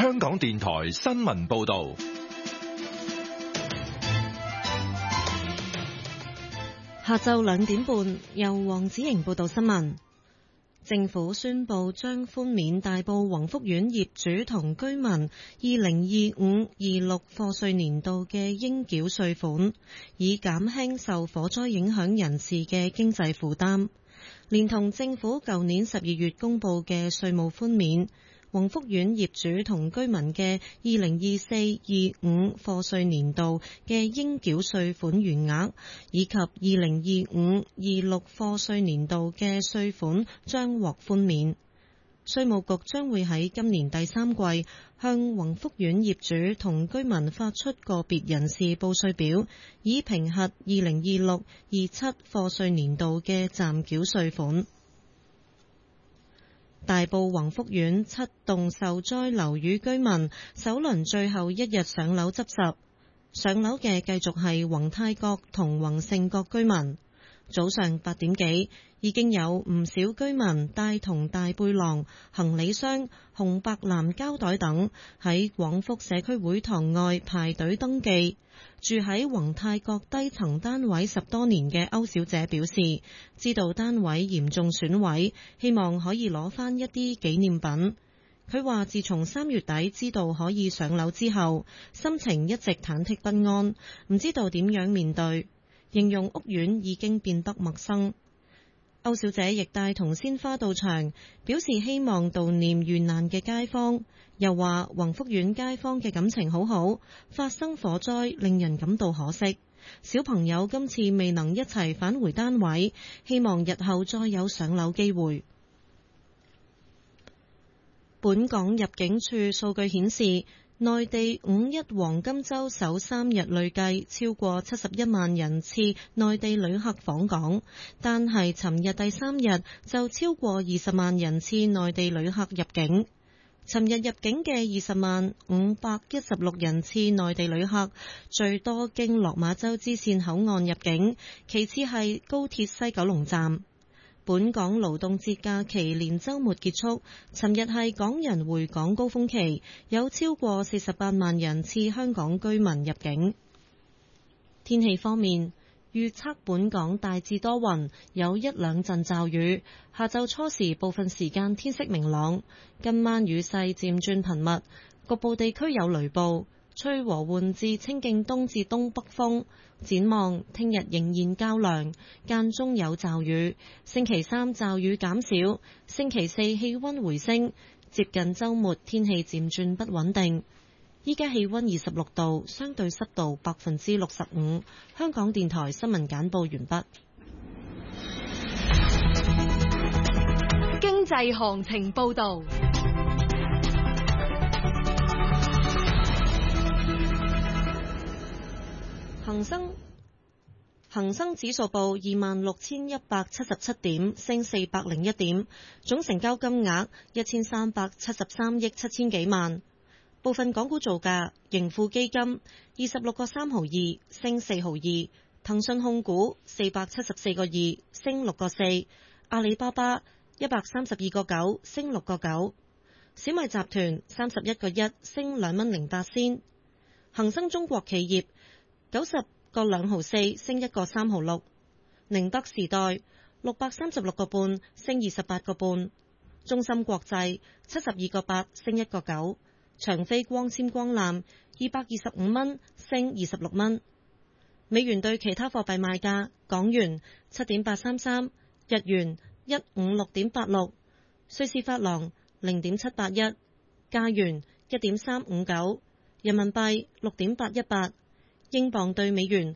香港電台新聞報道。 下晝2點半，由黃子瑩報道新聞。政府宣布將寬免大埔宏福苑業主同居民2025-26課稅年度嘅應繳稅款，以減輕受火災影響人士嘅經濟負擔。連同政府舊年12月公布嘅稅務寬免，宏福苑業主同居民嘅2024-25課稅年度嘅應繳稅款餘額，以及2025-26課稅年度嘅稅款將獲寬免。稅務局將會喺今年第3季向宏福苑業主同居民發出個別人士報稅表，以評核2026-27課稅年度嘅暫繳稅款。大埔宏福苑7棟受災樓宇居民首輪最後一日上樓執拾，上樓嘅繼續係宏泰閣同宏盛閣居民。早上8點幾，已經有唔少居民帶同大背囊、行李箱、紅白藍膠袋等喺廣福社區會堂外排隊登記。住喺宏泰閣低層單位10多年嘅歐小姐表示，知道單位嚴重損毀，希望可以攞返一啲紀念品。佢話自從3月底知道可以上樓之後，心情一直忐忑不安，唔知道點樣面對，形容屋苑已經變得陌生。歐小姐亦帶同鮮花到場，表示希望悼念遇難嘅街坊，又話宏福苑街坊嘅感情好好，發生火災令人感到可惜。小朋友今次未能一齊返回單位，希望日後再有上樓機會。本港入境處數據顯示，內地5一黃金週首3日累計超過71萬人次內地旅客訪港，但係尋日第3日就超過20萬人次內地旅客入境。尋日入境嘅20萬516人次內地旅客，最多經落馬洲支線口岸入境，其次係高鐵西九龍站。本港勞動節假期連週末結束，尋日係港人回港高峰期，有超過48萬人次香港居民入境。天氣方面，預測本港大致多雲，有1兩陣驟雨，下晝初時部分時間天色明朗，今晚雨勢漸轉頻密，局部地區有雷暴，吹和緩至清勁東至東北風。展望聽日仍然較涼，間中有驟雨。星期3驟雨減少，星期4氣溫回升，接近週末天氣漸轉不穩定。依家氣溫26度，相對濕度65%。香港電台新聞簡報完畢。 經濟行情報道。恒生指數報26,177點，升401點，總成交金額1373億7千幾萬。部分港股造價：盈富基金26個3毫2，升4毫2；騰訊控股474個2，升6個4；阿里巴巴132個9，升6個9；小米集團31個1，升2蚊08仙；恒生中國企業90個2毫4，升1個3毫6；寧德時代636個半，升28個半；中芯國際72個8，升1個9；長飛光纖光纜225蚊，升26蚊。美元對其他貨幣賣價：港元7.833，日元156.86，瑞士法郎0.781，加元1.359，人民幣6.818。英鎊兌美元